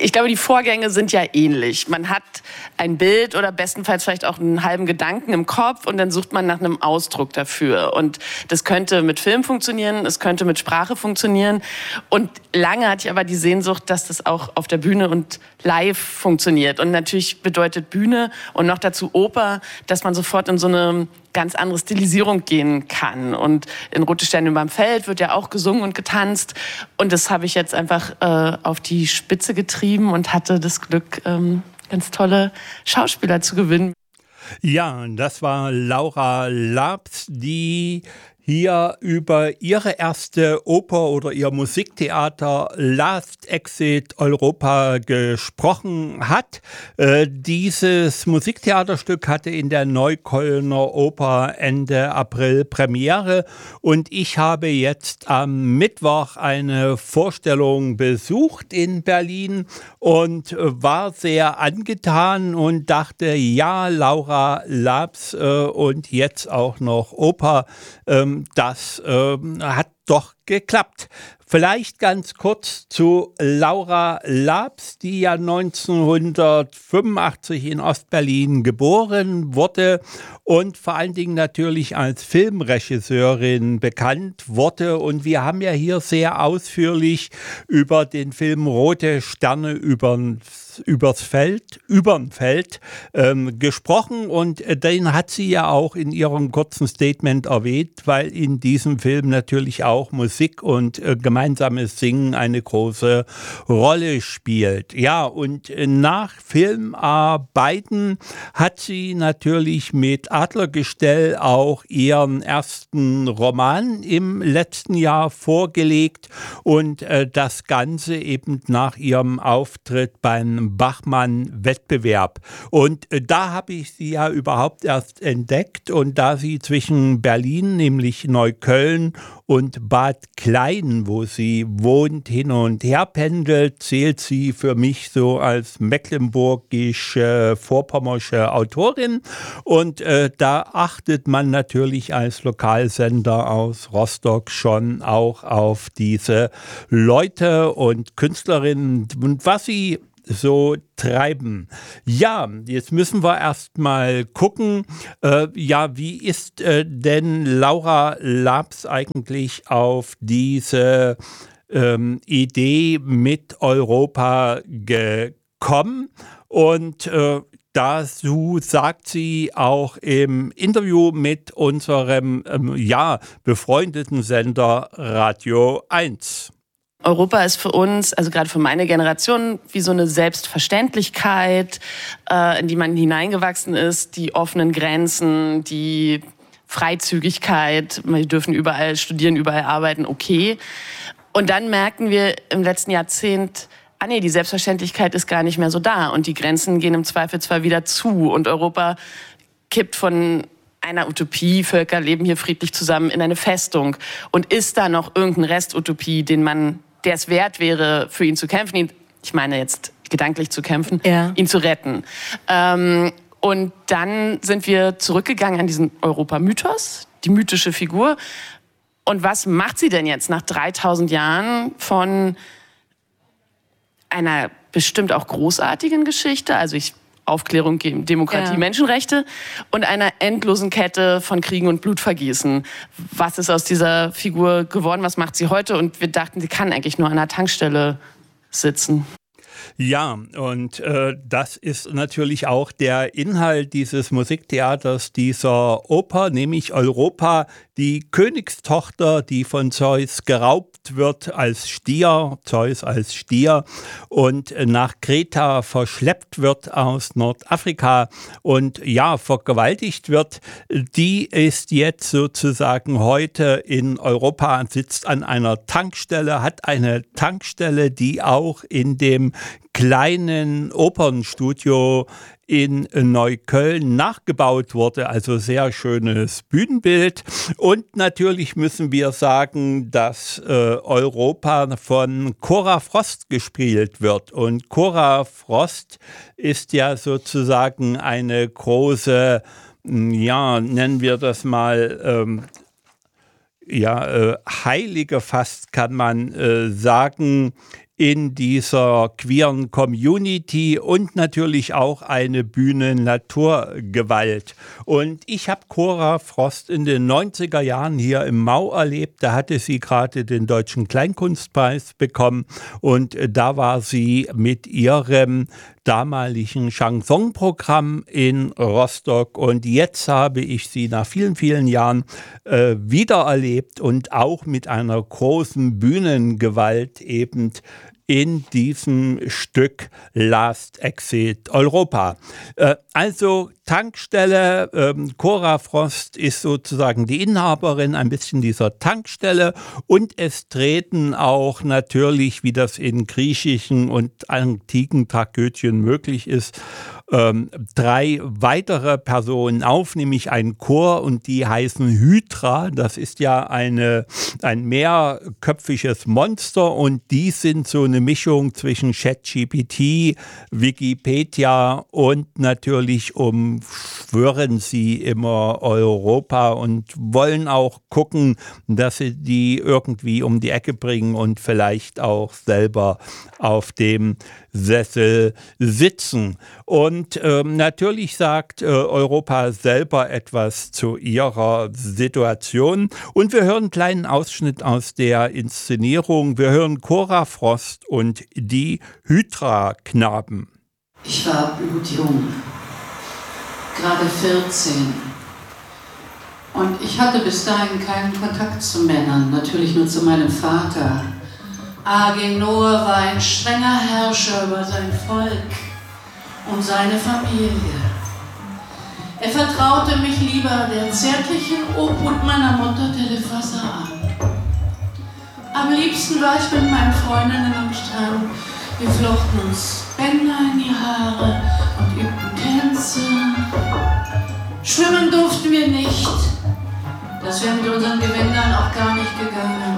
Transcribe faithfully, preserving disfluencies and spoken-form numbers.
ich glaube, die Vorgänge sind ja ähnlich. Man hat ein Bild oder bestenfalls vielleicht auch einen halben Gedanken im Kopf und dann sucht man nach einem Ausdruck dafür. Und das könnte mit Film funktionieren, es könnte mit Sprache funktionieren. Und lange hatte ich aber die Sehnsucht, dass das auch auf der Bühne und live funktioniert. Und natürlich bedeutet Bühne und noch dazu Oper, dass man sofort in so eine ganz andere Stilisierung gehen kann. Und in Rote Sterne überm Feld wird ja auch gesungen und getanzt. Und das habe ich jetzt einfach äh, auf die Spitze getrieben und hatte das Glück, ähm, ganz tolle Schauspieler zu gewinnen. Ja, das war Laura Labs, die hier über ihre erste Oper oder ihr Musiktheater Last Exit Europa gesprochen hat. Äh, dieses Musiktheaterstück hatte in der Neuköllner Oper Ende April Premiere und ich habe jetzt am Mittwoch eine Vorstellung besucht in Berlin und war sehr angetan und dachte, ja, Laura Labs äh, und jetzt auch noch Oper, ähm, das äh, hat doch geklappt. Vielleicht ganz kurz zu Laura Labs, die ja neunzehnhundertfünfundachtzig in Ostberlin geboren wurde und vor allen Dingen natürlich als Filmregisseurin bekannt wurde. Und wir haben ja hier sehr ausführlich über den Film Rote Sterne übers, übers Feld, übern Feld ähm, gesprochen. Und den hat sie ja auch in ihrem kurzen Statement erwähnt, weil in diesem Film natürlich auch Musik und äh, gemeinsames Singen eine große Rolle spielt. Ja, und nach Filmarbeiten hat sie natürlich mit Adlergestell auch ihren ersten Roman im letzten Jahr vorgelegt und äh, das Ganze eben nach ihrem Auftritt beim Bachmann-Wettbewerb. Und äh, da habe ich sie ja überhaupt erst entdeckt und da sie zwischen Berlin, nämlich Neukölln und Bad Klein, wo sie wohnt, hin und her pendelt, zählt sie für mich so als mecklenburgische, vorpommersche Autorin. Und äh, da achtet man natürlich als Lokalsender aus Rostock schon auch auf diese Leute und Künstlerinnen und was sie so treiben. Ja, jetzt müssen wir erst mal gucken, äh, ja, wie ist äh, denn Laura Labs eigentlich auf diese ähm, Idee mit Europa gekommen? Und äh, dazu sagt sie auch im Interview mit unserem ähm, ja, befreundeten Sender Radio eins. Europa ist für uns, also gerade für meine Generation, wie so eine Selbstverständlichkeit, äh, in die man hineingewachsen ist, die offenen Grenzen, die Freizügigkeit, wir dürfen überall studieren, überall arbeiten, okay. Und dann merken wir im letzten Jahrzehnt, ah nee, die Selbstverständlichkeit ist gar nicht mehr so da und die Grenzen gehen im Zweifel zwar wieder zu und Europa kippt von einer Utopie, Völker leben hier friedlich zusammen, in eine Festung. Und ist da noch irgendein Restutopie, den man, der es wert wäre, für ihn zu kämpfen, ihn, ich meine jetzt gedanklich zu kämpfen, ja. ihn zu retten. Ähm, und dann sind wir zurückgegangen an diesen Europa-Mythos, die mythische Figur. Und was macht sie denn jetzt nach dreitausend Jahren von einer bestimmt auch großartigen Geschichte? Also ich Aufklärung, Demokratie, ja. Menschenrechte und einer endlosen Kette von Kriegen und Blutvergießen. Was ist aus dieser Figur geworden? Was macht sie heute? Und wir dachten, sie kann eigentlich nur an einer Tankstelle sitzen. Ja, und äh, das ist natürlich auch der Inhalt dieses Musiktheaters, dieser Oper, nämlich Europa, die Königstochter, die von Zeus geraubt wird als Stier, Zeus als Stier und nach Kreta verschleppt wird aus Nordafrika und ja, vergewaltigt wird, die ist jetzt sozusagen heute in Europa, sitzt an einer Tankstelle, hat eine Tankstelle, die auch in dem kleinen Opernstudio in Neukölln nachgebaut wurde, also sehr schönes Bühnenbild. Und natürlich müssen wir sagen, dass äh, Europa von Cora Frost gespielt wird. Und Cora Frost ist ja sozusagen eine große, ja, nennen wir das mal, ähm, ja, äh, Heilige fast kann man äh, sagen, in dieser queeren Community und natürlich auch eine Bühnen-Naturgewalt. Und ich habe Cora Frost in den neunziger Jahren hier im Mau erlebt. Da hatte sie gerade den Deutschen Kleinkunstpreis bekommen und da war sie mit ihrem damaligen Chanson-Programm in Rostock und jetzt habe ich sie nach vielen, vielen Jahren äh, wiedererlebt und auch mit einer großen Bühnengewalt eben in diesem Stück Last Exit Europa. Äh, also Tankstelle, ähm, Cora Frost ist sozusagen die Inhaberin ein bisschen dieser Tankstelle und es treten auch natürlich, wie das in griechischen und antiken Tragödien möglich ist, ähm, drei weitere Personen auf, nämlich ein Chor und die heißen Hydra. Das ist ja eine, ein mehrköpfiges Monster und die sind so eine Mischung zwischen ChatGPT, Wikipedia und natürlich umschwören sie immer Europa und wollen auch gucken, dass sie die irgendwie um die Ecke bringen und vielleicht auch selber auf dem Sessel sitzen. Und ähm, natürlich sagt äh, Europa selber etwas zu ihrer Situation. Und wir hören einen kleinen Ausschnitt aus der Inszenierung. Wir hören Cora Frost und die Hydra-Knaben. Ich war blutjung, gerade vierzehn. Und ich hatte bis dahin keinen Kontakt zu Männern, natürlich nur zu meinem Vater. Agenor war ein strenger Herrscher über sein Volk und seine Familie. Er vertraute mich lieber der zärtlichen Obhut meiner Mutter Telephassa an. Am liebsten war ich mit meinen Freundinnen am Strand. Wir flochten uns Bänder in die Haare und übten Tänze. Schwimmen durften wir nicht. Das wäre mit unseren Gewändern auch gar nicht gegangen.